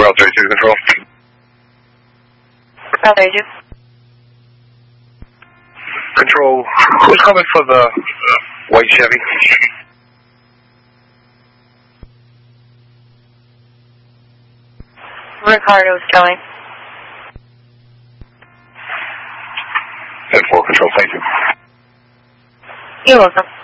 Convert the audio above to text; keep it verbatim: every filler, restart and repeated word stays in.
Route thirty-two control. Route thirty-two. Control, who's coming for the uh, white Chevy? Ricardo's going. ten four control, thank you. You're welcome.